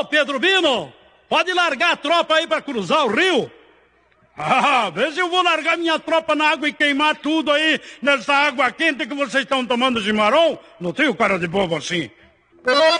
Ô, Pedro Bino, pode largar a tropa aí pra cruzar o rio? Ah, vê se eu vou largar minha tropa na água e queimar tudo aí nessa água quente que vocês estão tomando chimarrão. Não tenho cara de bobo assim.